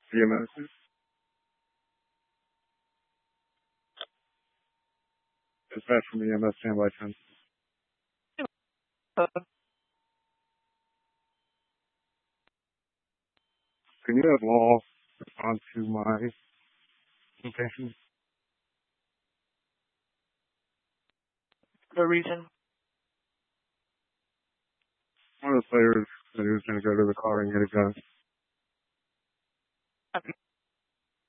EMS. Dispatch from EMS, standby 10. Can you have law respond to my location? The reason? One of the players said he was going to go to the car and get a gun. Okay.